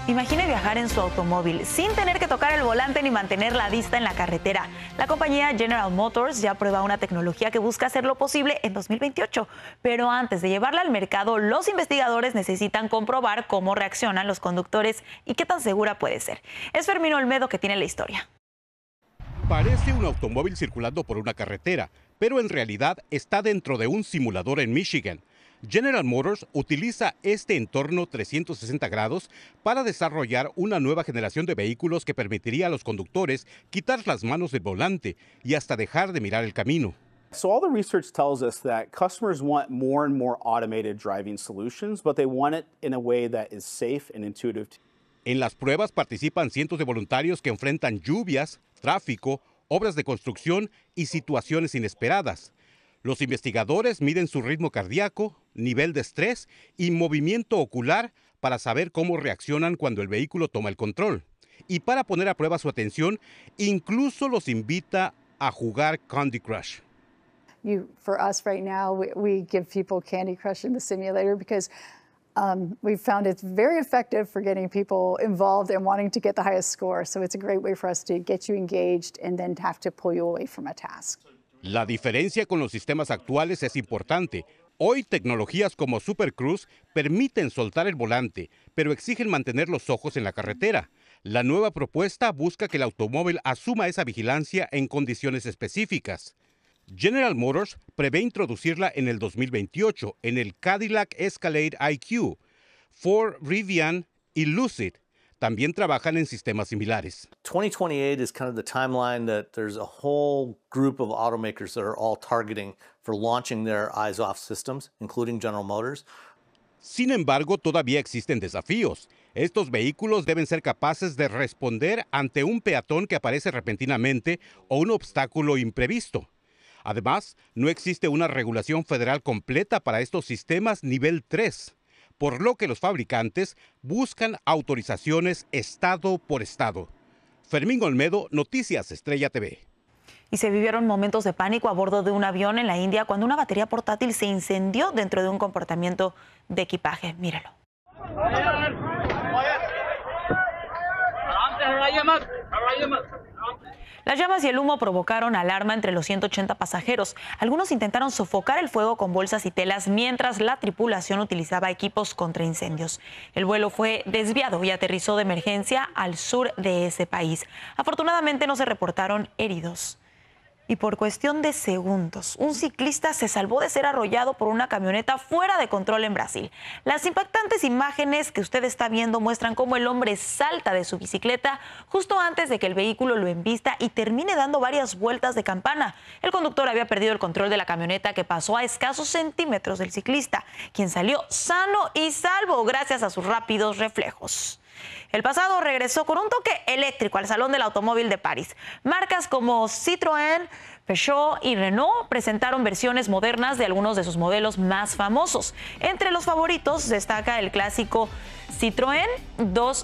Imagine viajar en su automóvil sin tener que tocar el volante ni mantener la vista en la carretera. La compañía General Motors ya prueba una tecnología que busca hacerlo posible en 2028. Pero antes de llevarla al mercado, los investigadores necesitan comprobar cómo reaccionan los conductores y qué tan segura puede ser. Es Fermín Olmedo que tiene la historia. Parece un automóvil circulando por una carretera, pero en realidad está dentro de un simulador en Michigan. General Motors utiliza este entorno 360 grados para desarrollar una nueva generación de vehículos que permitiría a los conductores quitar las manos del volante y hasta dejar de mirar el camino. So all the research tells us that customers want more and more automated driving solutions, but they want it in a way that is safe and intuitive. En las pruebas participan cientos de voluntarios que enfrentan lluvias, tráfico, obras de construcción y situaciones inesperadas. Los investigadores miden su ritmo cardíaco, nivel de estrés y movimiento ocular para saber cómo reaccionan cuando el vehículo toma el control. Y para poner a prueba su atención, incluso los invita a jugar Candy Crush. For us right now, we give people Candy Crush in the simulator because we've found it's very effective for getting people involved and wanting to get the highest score. So it's a great way for us to get you engaged and then have to pull you away from a task. La diferencia con los sistemas actuales es importante. Hoy tecnologías como Super Cruise permiten soltar el volante, pero exigen mantener los ojos en la carretera. La nueva propuesta busca que el automóvil asuma esa vigilancia en condiciones específicas. General Motors prevé introducirla en el 2028 en el Cadillac Escalade IQ, Ford Rivian y Lucid. También trabajan en sistemas similares. 2028 is kind of the timeline that there's a whole group of automakers that are all targeting for launching their eyes-off systems, including General Motors. Sin embargo, todavía existen desafíos. Estos vehículos deben ser capaces de responder ante un peatón que aparece repentinamente o un obstáculo imprevisto. Además, no existe una regulación federal completa para estos sistemas nivel 3. Por lo que los fabricantes buscan autorizaciones estado por estado. Fermín Olmedo, Noticias Estrella TV. Y se vivieron momentos de pánico a bordo de un avión en la India cuando una batería portátil se incendió dentro de un compartimiento de equipaje. Míralo. Las llamas y el humo provocaron alarma entre los 180 pasajeros. Algunos intentaron sofocar el fuego con bolsas y telas mientras la tripulación utilizaba equipos contra incendios. El vuelo fue desviado y aterrizó de emergencia al sur de ese país. Afortunadamente no se reportaron heridos. Y por cuestión de segundos, un ciclista se salvó de ser arrollado por una camioneta fuera de control en Brasil. Las impactantes imágenes que usted está viendo muestran cómo el hombre salta de su bicicleta justo antes de que el vehículo lo embista y termine dando varias vueltas de campana. El conductor había perdido el control de la camioneta que pasó a escasos centímetros del ciclista, quien salió sano y salvo gracias a sus rápidos reflejos. El pasado regresó con un toque eléctrico al Salón del Automóvil de París. Marcas como Citroën, Peugeot y Renault presentaron versiones modernas de algunos de sus modelos más famosos. Entre los favoritos destaca el clásico Citroën 2